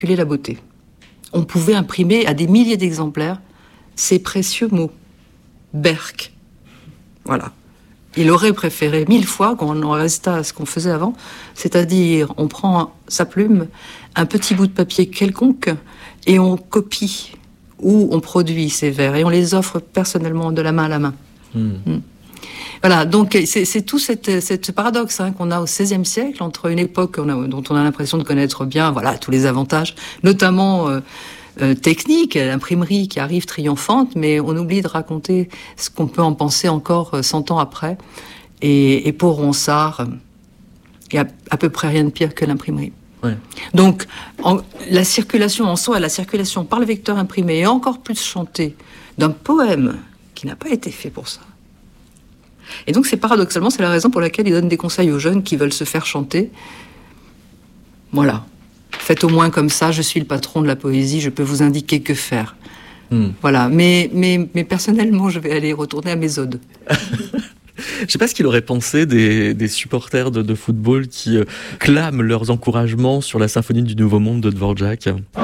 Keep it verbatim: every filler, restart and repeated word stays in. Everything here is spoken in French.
la beauté. On pouvait imprimer à des milliers d'exemplaires ces précieux mots. Berck. Voilà. Il aurait préféré mille fois qu'on en restât à ce qu'on faisait avant, c'est-à-dire on prend sa plume, un petit bout de papier quelconque, et on copie ou on produit ces vers, et on les offre personnellement de la main à la main. Mmh. Mmh. Voilà, donc c'est, c'est tout cette, cette paradoxe hein, qu'on a au seizième siècle, entre une époque on a, dont on a l'impression de connaître bien voilà, tous les avantages, notamment euh, euh, techniques, l'imprimerie qui arrive triomphante, mais on oublie de raconter ce qu'on peut en penser encore euh, cent ans après. Et, et pour Ronsard, il y a à peu près rien de pire que l'imprimerie. Ouais. Donc, en, la circulation en soi, la circulation par le vecteur imprimé, et encore plus chantée, d'un poème qui n'a pas été fait pour ça. Et donc, c'est paradoxalement, c'est la raison pour laquelle il donne des conseils aux jeunes qui veulent se faire chanter. Voilà. Faites au moins comme ça, je suis le patron de la poésie, je peux vous indiquer que faire. Mm. Voilà. Mais, mais, mais personnellement, je vais aller retourner à mes odes. Je ne sais pas ce qu'il aurait pensé des, des supporters de, de football qui euh, clament leurs encouragements sur la symphonie du Nouveau Monde de Dvorak.